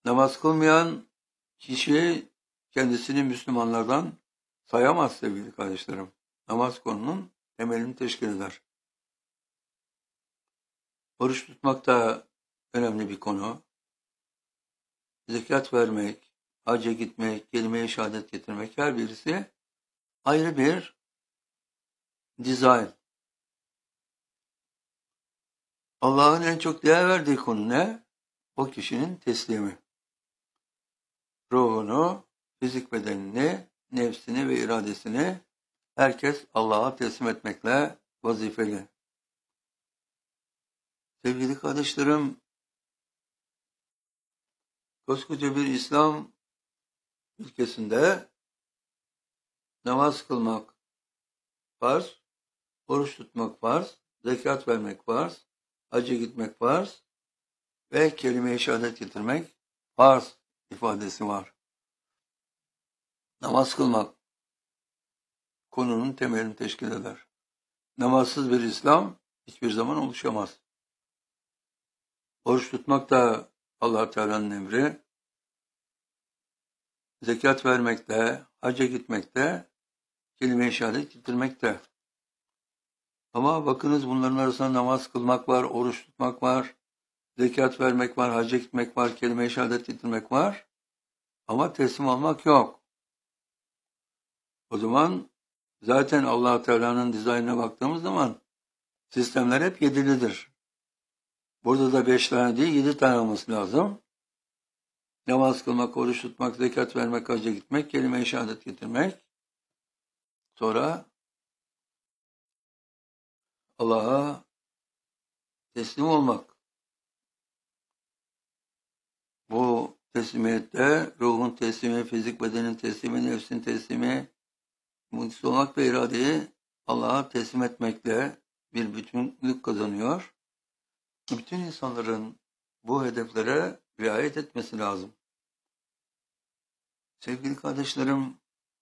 Namaz kılmayan kişi kendisini Müslümanlardan sayamaz sevgili kardeşlerim. Namaz konunun temelini teşkil eder. Oruç tutmak da önemli bir konu. Zekat vermek, hacca gitmek, kelime-i şehadet getirmek, her birisi ayrı bir dizayn. Allah'ın en çok değer verdiği konu ne? O kişinin teslimi. Ruhunu, fizik bedenini, nefsini ve iradesini herkes Allah'a teslim etmekle vazifeli. Sevgili kardeşlerim, koskoca bir İslam ülkesinde namaz kılmak farz, oruç tutmak farz, zekat vermek farz, hacca gitmek farz ve kelime-i şehadet getirmek farz ifadesi var. Namaz kılmak konunun temelini teşkil eder. Namazsız bir İslam hiçbir zaman oluşamaz. Oruç tutmak da Allah Teala'nın emri. Zekat vermek de, hacca gitmek de, kelime-i şehadet getirmek de. Ama bakınız bunların arasında namaz kılmak var, oruç tutmak var, zekat vermek var, hacca gitmek var, kelime-i şehadet getirmek var. Ama teslim olmak yok. O zaman zaten Allah Teala'nın dizaynına baktığımız zaman sistemler hep yedilidir. Burada da 5 tane değil 7 tane olması lazım. Namaz kılmak, oruç tutmak, zekat vermek, hacca gitmek, kelime-i şehadet getirmek. Sonra Allah'a teslim olmak. Bu teslimiyette ruhun teslimi, fizik bedenin teslimi, nefsin teslimi, mutsuz olmak ve iradeyi Allah'a teslim etmekle bir bütünlük kazanıyor. Bütün insanların bu hedeflere riayet etmesi lazım. Sevgili kardeşlerim,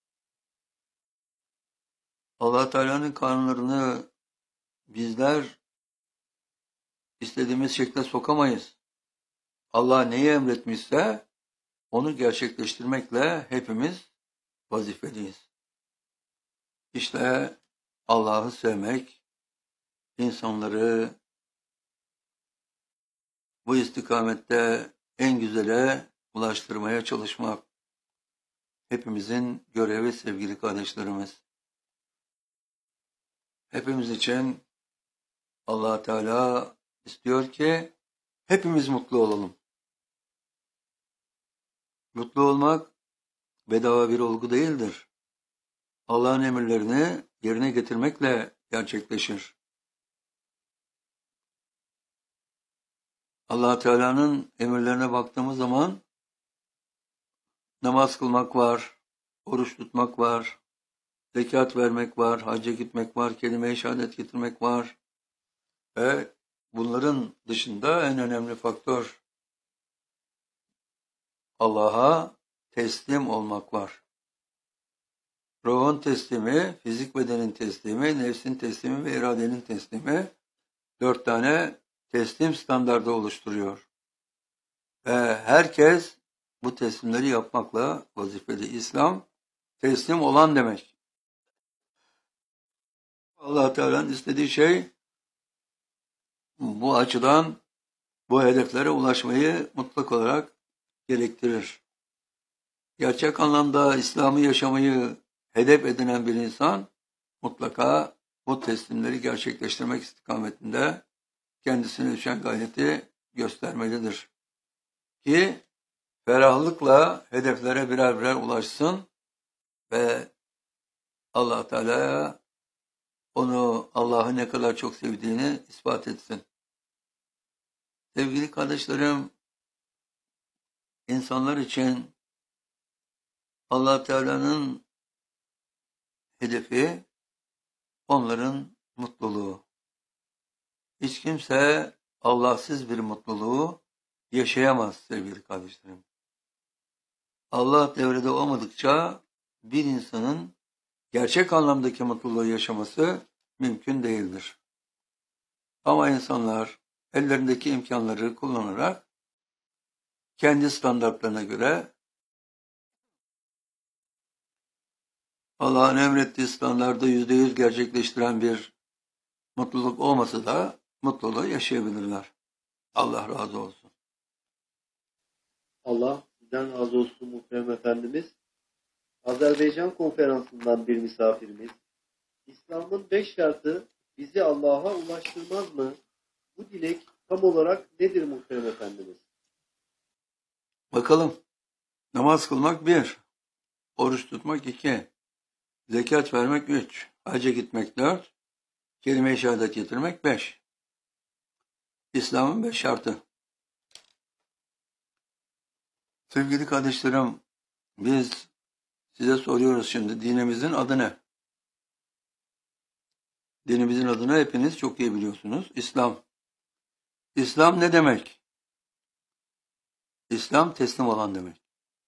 Allah Teala'nın kanunlarını bizler istediğimiz şekilde sokamayız. Allah neyi emretmişse onu gerçekleştirmekle hepimiz vazifeliyiz. İşte Allah'ı sevmek, insanları bu istikamette en güzele ulaştırmaya çalışmak hepimizin görevi sevgili kardeşlerimiz. Hepimiz için Allah Teala istiyor ki hepimiz mutlu olalım. Mutlu olmak bedava bir olgu değildir. Allah'ın emirlerini yerine getirmekle gerçekleşir. Allah Teala'nın emirlerine baktığımız zaman namaz kılmak var, oruç tutmak var, zekat vermek var, hacca gitmek var, kelime-i şehadet getirmek var. Ve bunların dışında en önemli faktör Allah'a teslim olmak var. Ruhun teslimi, fizik bedenin teslimi, nefsin teslimi ve iradenin teslimi 4 tane teslim standardı oluşturuyor. Ve herkes bu teslimleri yapmakla vazifeli. İslam teslim olan demek. Allah Teala'nın istediği şey bu açıdan bu hedeflere ulaşmayı mutlak olarak gerektirir. Gerçek anlamda İslam'ı yaşamayı hedef edinen bir insan mutlaka bu teslimleri gerçekleştirmek istikametinde kendisine düşen gayreti göstermelidir. Ki ferahlıkla hedeflere birer birer ulaşsın ve Allah Teala'ya onu Allah'ı ne kadar çok sevdiğini ispat etsin. Sevgili kardeşlerim, insanlar için Allah Teala'nın hedefi onların mutluluğu. Hiç kimse Allahsız bir mutluluğu yaşayamaz sevgili kardeşlerim. Allah devrede olmadıkça bir insanın gerçek anlamdaki mutluluğu yaşaması mümkün değildir. Ama insanlar ellerindeki imkanları kullanarak kendi standartlarına göre Allah'ın emrettiği standardı %100 gerçekleştiren bir mutluluk olmasa da mutluluğu yaşayabilirler. Allah razı olsun. Allah sizden razı olsun muhterem Efendimiz. Azerbaycan konferansından bir misafirimiz. İslam'ın 5 şartı bizi Allah'a ulaştırmaz mı? Bu dilek tam olarak nedir muhterem Efendimiz? Bakalım. Namaz kılmak 1, oruç tutmak 2, zekat vermek 3, hacca gitmek 4, kelime-i şehadet getirmek 5. İslam'ın 5 şartı. Sevgili kardeşlerim, biz size soruyoruz şimdi, dinimizin adı ne? Dinimizin adını hepiniz çok iyi biliyorsunuz. İslam. İslam ne demek? İslam teslim olan demek.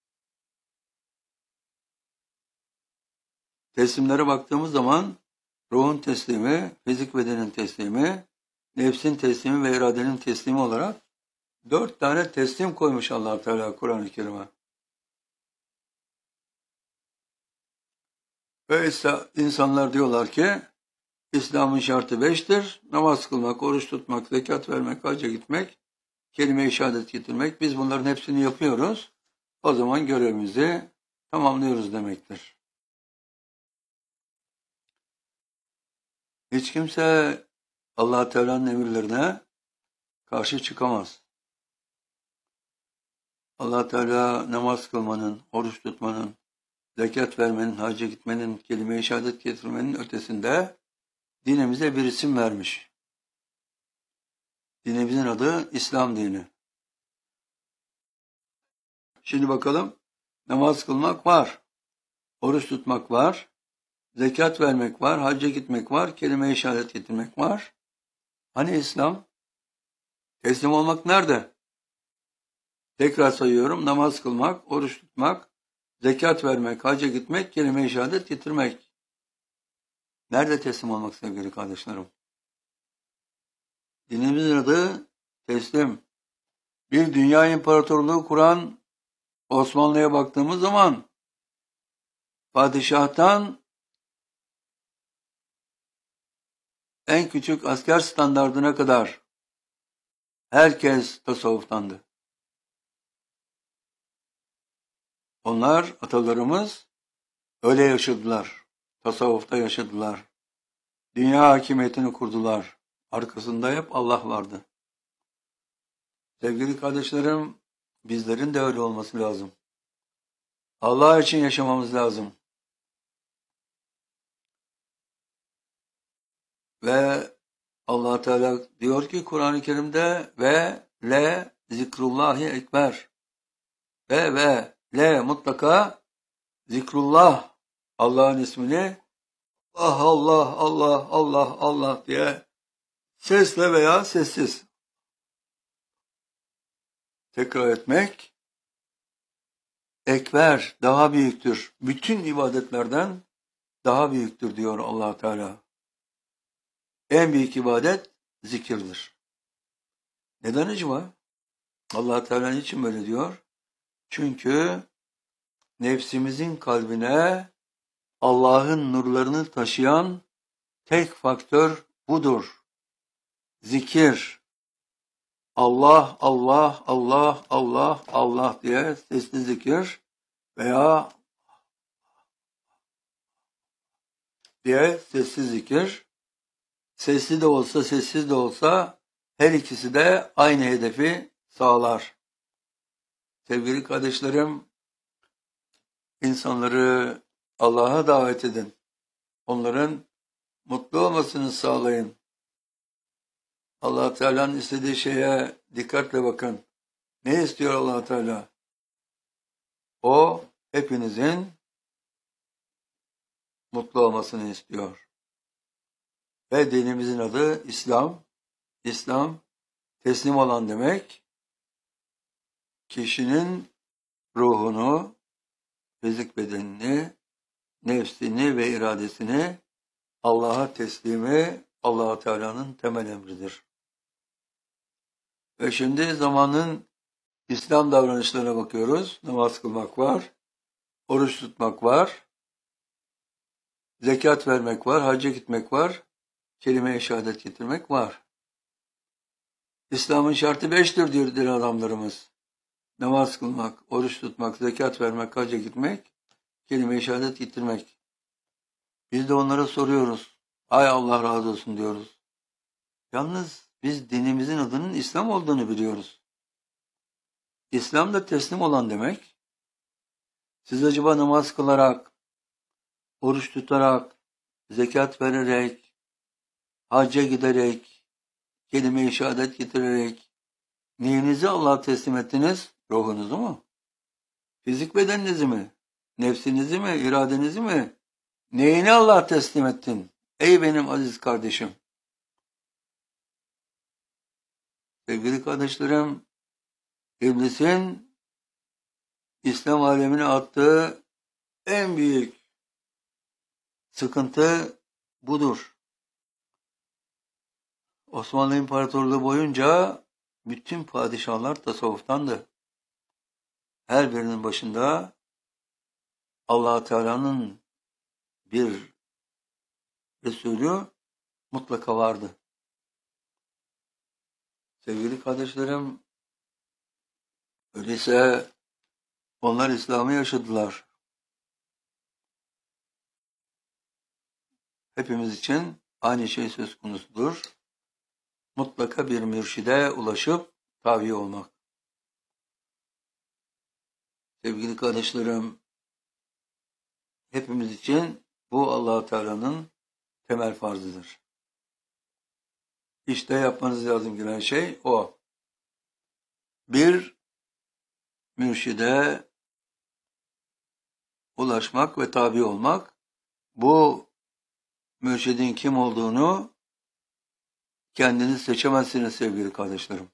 Teslimlere baktığımız zaman ruhun teslimi, fizik bedenin teslimi, nefsin teslimi ve iradenin teslimi olarak 4 tane teslim koymuş Allah Teala Kur'an-ı Kerim'e. Ve insanlar diyorlar ki İslam'ın şartı 5'tir. Namaz kılmak, oruç tutmak, zekat vermek, hacca gitmek, kelime-i şehadet getirmek. Biz bunların hepsini yapıyoruz. O zaman görevimizi tamamlıyoruz demektir. Hiç kimse Allah Teala'nın emirlerine karşı çıkamaz. Allah Teala namaz kılmanın, oruç tutmanın, zekat vermenin, hacca gitmenin, kelime-i şehadet getirmenin ötesinde dinimize bir isim vermiş. Dinimizin adı İslam dini. Şimdi bakalım, namaz kılmak var, oruç tutmak var, zekat vermek var, hacca gitmek var, kelime-i şehadet getirmek var. Hani İslam? Teslim olmak nerede? Tekrar sayıyorum, namaz kılmak, oruç tutmak, zekat vermek, hacca gitmek, kelime-i şehadet getirmek. Nerede teslim olmak sevgili kardeşlerim? Dinimizin adı teslim. Bir dünya imparatorluğu kuran Osmanlı'ya baktığımız zaman padişahtan en küçük asker standardına kadar herkes tasavvuftandı. Onlar, atalarımız öyle yaşadılar. Tasavvufta yaşadılar. Dünya hakimiyetini kurdular. Arkasında hep Allah vardı. Sevgili kardeşlerim, bizlerin de öyle olması lazım. Allah için yaşamamız lazım. Ve Allah Teala diyor ki Kur'an-ı Kerim'de ve le zikrullahi ekber. Ve le mutlaka zikrullah, Allah'ın ismini Allah diye sesle veya sessiz tekrar etmek ekber, daha büyüktür. Bütün ibadetlerden daha büyüktür diyor Allah Teala. En büyük ibadet zikirdir. Neden acaba? Allah Teala niçin böyle diyor? Çünkü nefsimizin kalbine Allah'ın nurlarını taşıyan tek faktör budur. Zikir. Allah, Allah, Allah, Allah, Allah diye sesli zikir veya diye sessiz zikir. Sesli de olsa, sessiz de olsa her ikisi de aynı hedefi sağlar. Sevgili kardeşlerim, insanları Allah'a davet edin. Onların mutlu olmasını sağlayın. Allah Teala'nın istediği şeye dikkatle bakın. Ne istiyor Allah Teala? O hepinizin mutlu olmasını istiyor. Ve dinimizin adı İslam. İslam teslim olan demek. Kişinin ruhunu, fizik bedenini, nefsini ve iradesini Allah'a teslimi Allah Teala'nın temel emridir. Ve şimdi zamanın İslam davranışlarına bakıyoruz. Namaz kılmak var, oruç tutmak var, zekat vermek var, hacca gitmek var, kelime-i şehadet getirmek var. İslam'ın şartı 5'tir diyor din adamlarımız. Namaz kılmak, oruç tutmak, zekat vermek, hacca gitmek, kelime-i şehadet getirmek. Biz de onlara soruyoruz. Ay Allah razı olsun diyoruz. Yalnız biz dinimizin adının İslam olduğunu biliyoruz. İslam da teslim olan demek. Siz acaba namaz kılarak, oruç tutarak, zekat vererek, hacca giderek, kelime-i şehadet getirerek neyinizi Allah'a teslim ettiniz? Ruhunuzu mu? Fizik bedeninizi mi? Nefsinizi mi? İradenizi mi? Neyini Allah'a teslim ettin? Ey benim aziz kardeşim! Sevgili kardeşlerim, İblisin İslam alemine attığı en büyük sıkıntı budur. Osmanlı İmparatorluğu boyunca bütün padişahlar tasavvuftandı. Her birinin başında Allah Teala'nın bir Resulü mutlaka vardı. Sevgili kardeşlerim, öyleyse onlar İslam'ı yaşadılar. Hepimiz için aynı şey söz konusudur. Mutlaka bir mürşide ulaşıp tabi olmak. Sevgili kardeşlerim, hepimiz için bu Allah-u Teala'nın temel farzıdır. İşte yapmanız lazım gelen şey o. Bir mürşide ulaşmak ve tabi olmak. Bu mürşidin kim olduğunu kendiniz seçemezsiniz sevgili kardeşlerim.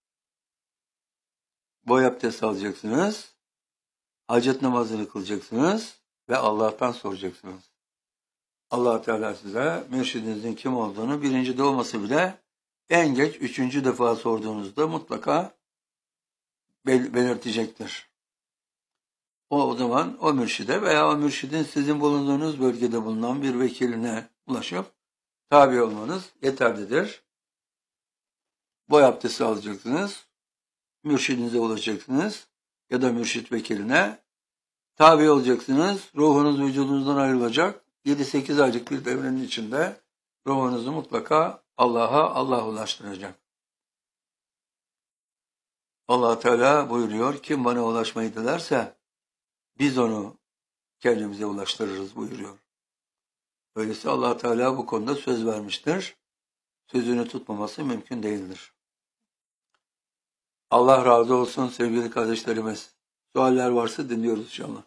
Boy abdest alacaksınız, hacet namazını kılacaksınız ve Allah'tan soracaksınız. Allah Teala size mürşidinizin kim olduğunu birinci de olmasa bile en geç 3. defa sorduğunuzda mutlaka belirtecektir. O zaman o mürşide veya o mürşidin sizin bulunduğunuz bölgede bulunan bir vekiline ulaşıp tabi olmanız yeterlidir. Boy abdesti alacaksınız, mürşidinize ulaşacaksınız ya da mürşit vekiline tabi olacaksınız. Ruhunuz vücudunuzdan ayrılacak. 7-8 aylık bir devrenin içinde ruhunuzu mutlaka Allah ulaştıracak. Allah Teala buyuruyor, kim bana ulaşmayı dilerse biz onu kendimize ulaştırırız buyuruyor. Öyleyse Allah Teala bu konuda söz vermiştir. Sözünü tutmaması mümkün değildir. Allah razı olsun sevgili kardeşlerimiz. Sualler varsa dinliyoruz inşallah.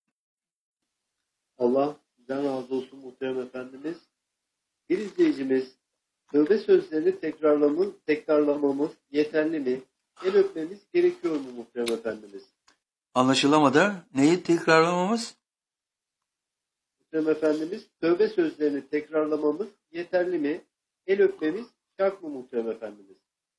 Allah sizden razı olsun muhterem efendimiz. Bir izleyicimiz, tövbe sözlerini tekrarlamamız yeterli mi? El öpmemiz gerekiyor mu muhterem efendimiz? Anlaşılamadı. Neyi tekrarlamamız? Muhterem efendimiz, tövbe sözlerini tekrarlamamız yeterli mi? El öpmemiz şart mı muhterem efendimiz?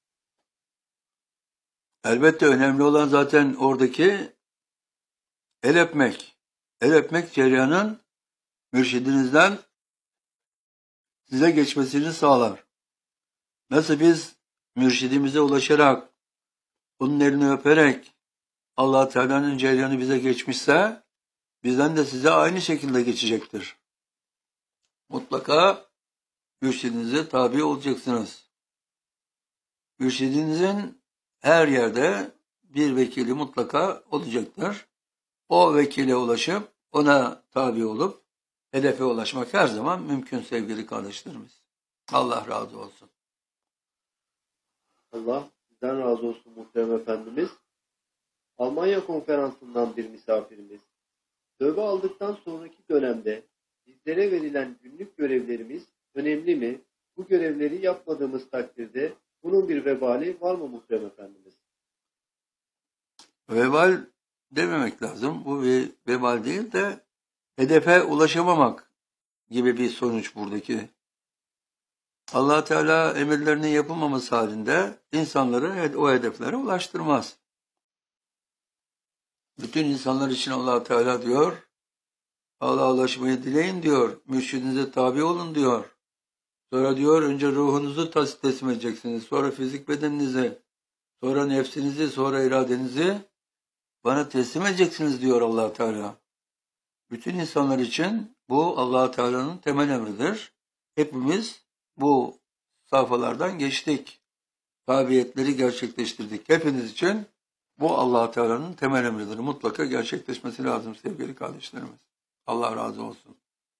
Elbette önemli olan zaten oradaki el öpmek. El öpmek ceryanın mürşidinizden size geçmesini sağlar. Nasıl biz mürşidimize ulaşarak, onun elini öperek Allah Teala'nın ceryanı bize geçmişse, bizden de size aynı şekilde geçecektir. Mutlaka mürşidinize tabi olacaksınız. Mürşidinizin her yerde bir vekili mutlaka olacaktır. O vekile ulaşıp, ona tabi olup, hedefe ulaşmak her zaman mümkün sevgili kardeşlerimiz. Allah razı olsun. Allah sizden razı olsun muhterem efendimiz. Almanya konferansından bir misafirimiz. Tövbe aldıktan sonraki dönemde bizlere verilen günlük görevlerimiz önemli mi? Bu görevleri yapmadığımız takdirde bunun bir vebali var mı muhterem efendimiz? Vebal dememek lazım. Bu bir vebal değil de hedefe ulaşamamak gibi bir sonuç buradaki. Allah Teala emirlerinin yapılmaması halinde insanları o hedeflere ulaştırmaz. Bütün insanlar için Allah Teala diyor, Allah'a ulaşmayı dileyin diyor, mürşidinize tabi olun diyor. Sonra diyor önce ruhunuzu teslim edeceksiniz, sonra fizik bedeninizi, sonra nefsinizi, sonra iradenizi bana teslim edeceksiniz diyor Allah Teala. Bütün insanlar için bu Allah Teala'nın temel emridir. Hepimiz bu safhalardan geçtik. Tabiyetleri gerçekleştirdik. Hepiniz için bu Allah Teala'nın temel emridir. Mutlaka gerçekleşmesi lazım sevgili kardeşlerimiz. Allah razı olsun.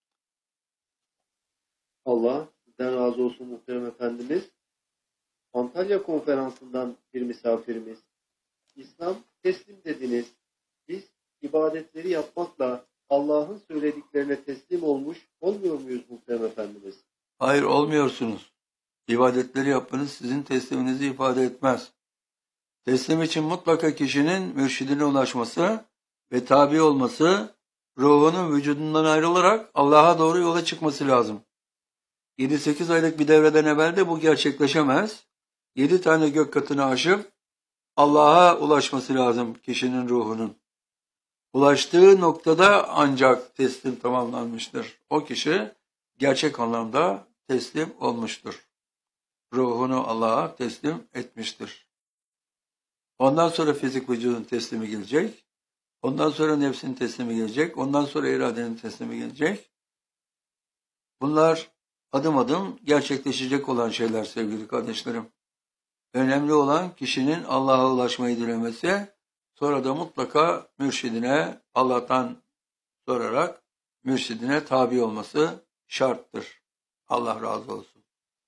Allah sizden razı olsun muhterem efendimiz. Antalya konferansından bir misafirimiz. İslam teslim dediniz. Biz ibadetleri yapmakla Allah'ın söylediklerine teslim olmuş olmuyor muyuz muhterem efendimiz? Hayır, olmuyorsunuz. İbadetleri yapmanız sizin tesliminizi ifade etmez. Teslim için mutlaka kişinin mürşidine ulaşması ve tabi olması, ruhunun vücudundan ayrılarak Allah'a doğru yola çıkması lazım. 7-8 aylık bir devreden evvel de bu gerçekleşemez. 7 tane gök katını aşıp Allah'a ulaşması lazım kişinin ruhunun. Ulaştığı noktada ancak teslim tamamlanmıştır. O kişi gerçek anlamda teslim olmuştur. Ruhunu Allah'a teslim etmiştir. Ondan sonra fizik vücudun teslimi gelecek. Ondan sonra nefsin teslimi gelecek. Ondan sonra iradenin teslimi gelecek. Bunlar adım adım gerçekleşecek olan şeyler sevgili kardeşlerim. Önemli olan kişinin Allah'a ulaşmayı dilemesi, sonra da mutlaka mürşidine, Allah'tan sorarak mürşidine tabi olması şarttır. Allah razı olsun.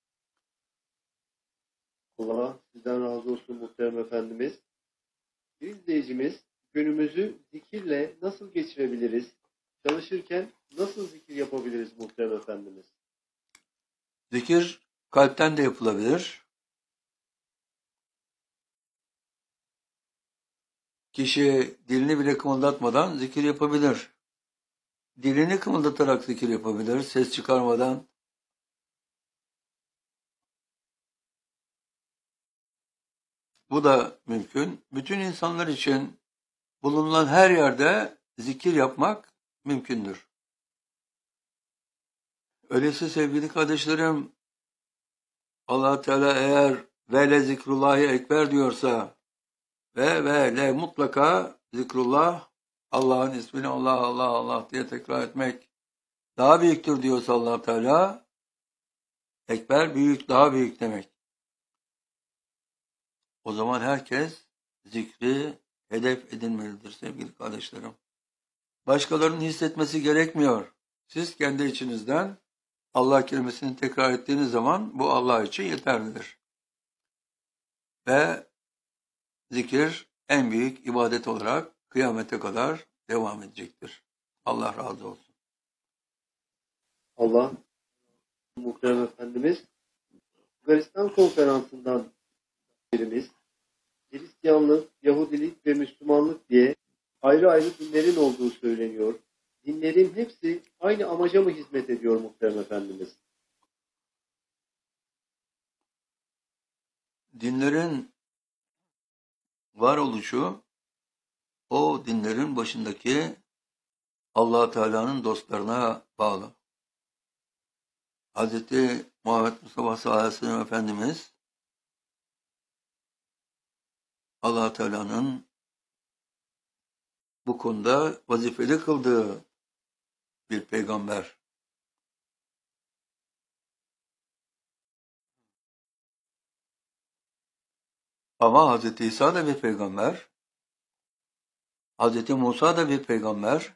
Allah sizden razı olsun muhterem efendimiz. Bir izleyicimiz, günümüzü zikirle nasıl geçirebiliriz? Çalışırken nasıl zikir yapabiliriz muhterem efendimiz? Zikir kalpten de yapılabilir. Kişi dilini bile kımıldatmadan zikir yapabilir. Dilini kımıldatarak zikir yapabilir, ses çıkarmadan. Bu da mümkün. Bütün insanlar için bulunan her yerde zikir yapmak mümkündür. Öyleyse sevgili kardeşlerim, Allah Teala eğer ve le zikrullahi ekber diyorsa ve le mutlaka zikrullah, Allah'ın ismini Allah Allah Allah diye tekrar etmek daha büyüktür diyorsa Allah Teala, ekber büyük, daha büyük demek. O zaman herkes zikri hedef edinmelidir sevgili kardeşlerim. Başkalarının hissetmesi gerekmiyor. Siz kendi içinizden Allah kelimesini tekrar ettiğiniz zaman bu Allah için yeterlidir. Ve zikir en büyük ibadet olarak kıyamete kadar devam edecektir. Allah razı olsun. Allah muhterem efendimiz. Bulgaristan konferansından birimiz, Hristiyanlık, Yahudilik ve Müslümanlık diye ayrı ayrı dinlerin olduğu söyleniyor. Dinlerin hepsi aynı amaca mı hizmet ediyor muhterem efendimiz? Dinlerin varoluşu, o dinlerin başındaki Allah Teala'nın dostlarına bağlı. Hz. Muhammed Mustafa sallallahu aleyhi ve sellem Efendimiz Allah Teala'nın bu konuda vazifeli kıldığı bir peygamber. Ama Hz. İsa da bir peygamber. Hz. Musa da bir peygamber.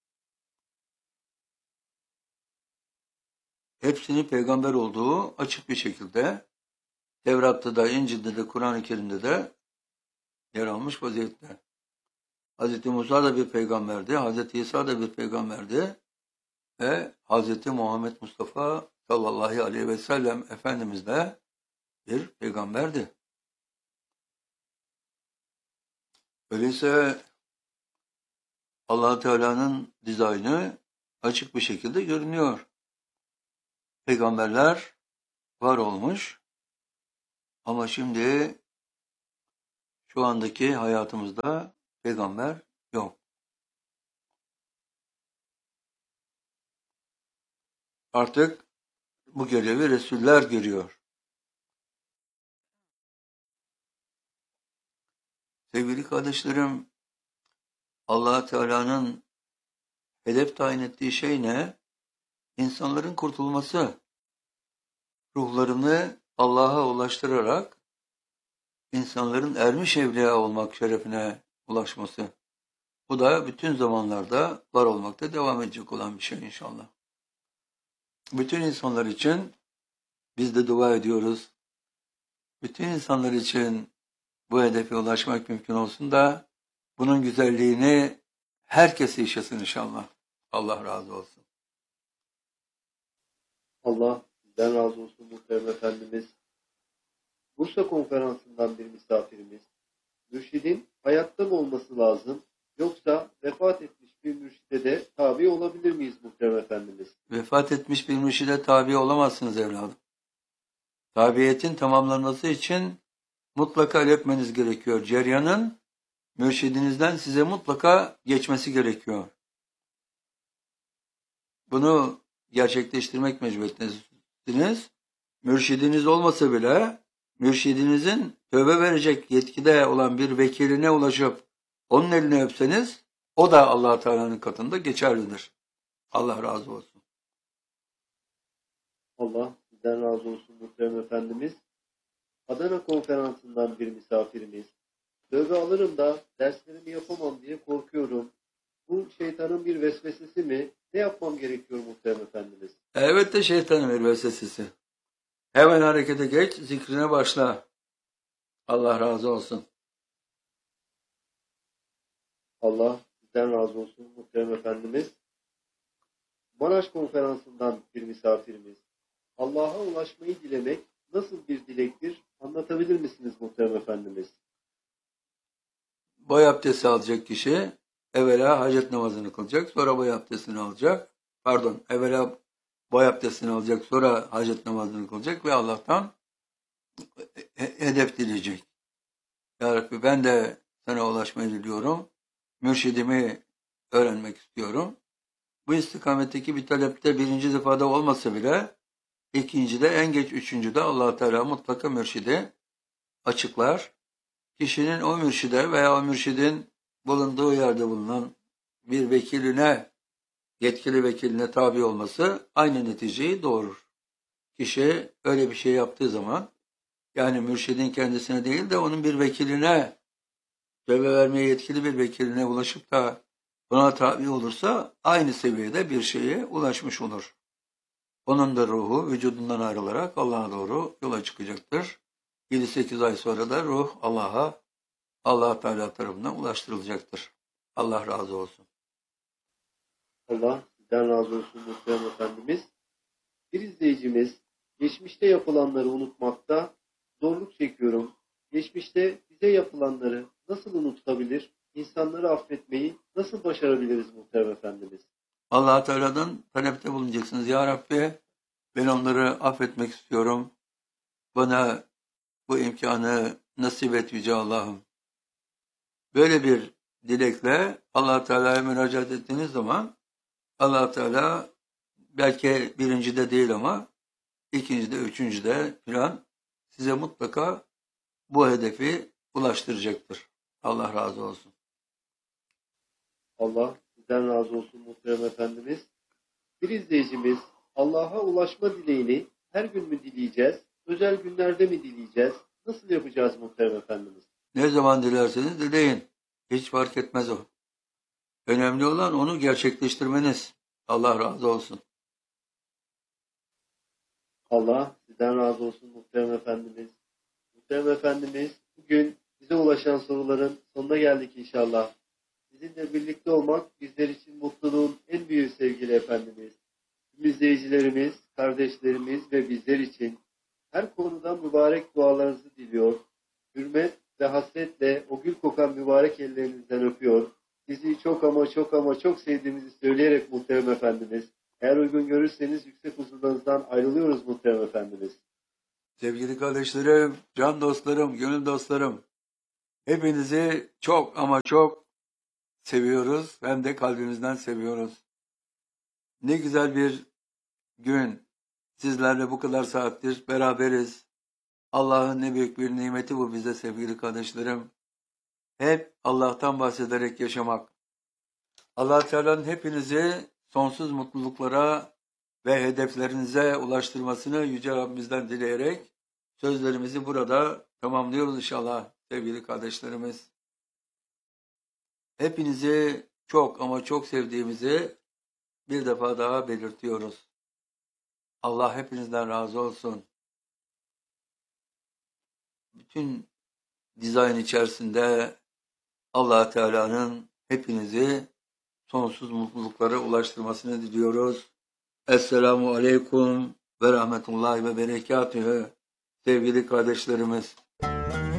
Hepsinin peygamber olduğu açık bir şekilde Tevrat'ta da, İncil'de de, Kur'an-ı Kerim'de de yer almış vaziyette. Hz. Musa da bir peygamberdi, Hz. İsa da bir peygamberdi ve Hz. Muhammed Mustafa sallallahu aleyhi ve sellem Efendimiz de bir peygamberdi. Öyleyse Allah Teala'nın dizaynı açık bir şekilde görünüyor. Peygamberler var olmuş ama şimdi şu andaki hayatımızda peygamber Yok. Artık bu görevi Resuller görüyor. Sevgili kardeşlerim, Allah Teala'nın hedef tayin ettiği şey ne? İnsanların kurtulması, ruhlarını Allah'a ulaştırarak insanların ermiş evliya olmak şerefine ulaşması. Bu da bütün zamanlarda var olmakta devam edecek olan bir şey inşallah. Bütün insanlar için biz de dua ediyoruz. Bütün insanlar için bu hedefe ulaşmak mümkün olsun da bunun güzelliğini herkes yaşasın inşallah. Allah razı olsun. Allah sizden razı olsun muhterem Efendimiz. Bursa konferansından bir misafirimiz. Mürşidin hayatta mı olması lazım yoksa vefat etmiş bir mürşide de tabi olabilir miyiz muhterem Efendimiz? Vefat etmiş bir mürşide tabi olamazsınız evladım. Tabiyetin tamamlanması için mutlaka iletmeniz gerekiyor. Ceryanın mürşidinizden size mutlaka geçmesi gerekiyor. Bunu gerçekleştirmek mecburiyetindesiniz. Mürşidiniz olmasa bile mürşidinizin tövbe verecek yetkide olan bir vekiline ulaşıp onun elini öpseniz o da Allah Teala'nın katında geçerlidir. Allah razı olsun. Allah sizden razı olsun muhterem Efendimiz. Adana konferansından bir misafirimiz. Tövbe alırım da derslerimi yapamam diye korkuyorum. Bu şeytanın bir vesvesesi mi? Ne yapmam gerekiyor muhterem Efendimiz? Elbette şeytanın bir vesvesesi. Hemen harekete geç, zikrine başla. Allah razı olsun. Allah sizden razı olsun muhterem Efendimiz. Maraş konferansından bir misafirimiz. Allah'a ulaşmayı dilemek nasıl bir dilektir? Anlatabilir misiniz muhterem Efendimiz? Boy abdesti alacak kişi evvela hacet namazını kılacak, sonra boy abdestini alacak. Pardon, evvela boy abdestini alacak, sonra hacet namazını kılacak ve Allah'tan hedef dileyecek. Ya Rabbi ben de sana ulaşmayı diliyorum. Mürşidimi öğrenmek istiyorum. Bu istikametteki bir talepte birinci defada olmasa bile ikincide en geç üçüncüde Allah Teala mutlaka mürşidi açıklar. Kişinin o mürşide veya o mürşidin bulunduğu yerde bulunan bir vekiline, yetkili vekiline tabi olması aynı neticeyi doğurur. Kişi öyle bir şey yaptığı zaman yani mürşidin kendisine değil de onun bir vekiline, tövbe vermeye yetkili bir vekiline ulaşıp da buna tabi olursa aynı seviyede bir şeye ulaşmış olur. Onun da ruhu vücudundan ayrılarak Allah'a doğru yola çıkacaktır. 7-8 ay sonra da ruh Allah Teala tarafından ulaştırılacaktır. Allah razı olsun. Allah sizden razı olsun muhterem Efendimiz. Bir izleyicimiz, geçmişte yapılanları unutmakta zorluk çekiyorum. Geçmişte bize yapılanları nasıl unutabilir? İnsanları affetmeyi nasıl başarabiliriz muhterem Efendimiz? Allah Teala'dan talepte bulunacaksınız. Ya Rabbi ben onları affetmek istiyorum. Bana bu imkanı nasip et Yüce Allah'ım. Böyle bir dilekle Allah Teala'ya müracaat ettiğiniz zaman Allah Teala belki birincide değil ama ikincide, üçüncüde filan size mutlaka bu hedefi ulaştıracaktır. Allah razı olsun. Allah sizden razı olsun muhterem Efendimiz. Bir izleyicimiz, Allah'a ulaşma dileğini her gün mü dileyeceğiz? Özel günlerde mi dileyeceğiz? Nasıl yapacağız muhterem Efendimiz? Ne zaman dilerseniz dileyin. Hiç fark etmez o. Önemli olan onu gerçekleştirmeniz. Allah razı olsun. Allah sizden razı olsun muhterem Efendimiz. Muhterem Efendimiz, bugün bize ulaşan soruların sonuna geldik inşallah. Sizinle birlikte olmak bizler için mutluluğun en büyük sevgili Efendimiz. Tüm izleyicilerimiz, kardeşlerimiz ve bizler için her konuda mübarek dualarınızı diliyor. Hürmet ve hasretle o gül kokan mübarek ellerinizden öpüyor. Sizi çok ama çok ama çok sevdiğimizi söyleyerek muhterem Efendimiz. Eğer uygun görürseniz yüksek huzurlarınızdan ayrılıyoruz muhterem Efendimiz. Sevgili kardeşlerim, can dostlarım, gönül dostlarım. Hepinizi çok ama çok seviyoruz hem de kalbimizden seviyoruz. Ne güzel bir gün. Sizlerle bu kadar saattir beraberiz. Allah'ın ne büyük bir nimeti bu bize sevgili kardeşlerim. Hep Allah'tan bahsederek yaşamak. Allah Teala'nın hepinizi sonsuz mutluluklara ve hedeflerinize ulaştırmasını Yüce Rabbimizden dileyerek sözlerimizi burada tamamlıyoruz inşallah sevgili kardeşlerimiz. Hepinizi çok ama çok sevdiğimizi bir defa daha belirtiyoruz. Allah hepinizden razı olsun. Bütün dizayn içerisinde Allah Teala'nın hepinizi sonsuz mutluluklara ulaştırmasını diliyoruz. Esselamu Aleyküm ve Rahmetullahi ve Berekatühü sevgili kardeşlerimiz.